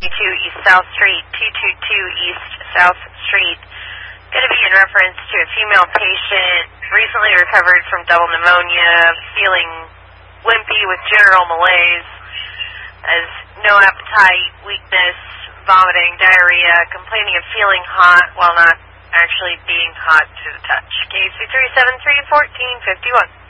East South Street, 222 East South Street. Going to be in reference to a female patient recently recovered from double pneumonia, feeling wimpy with general malaise, has no appetite, weakness, vomiting, diarrhea, complaining of feeling hot while not actually being hot to the touch. Case 373-1451.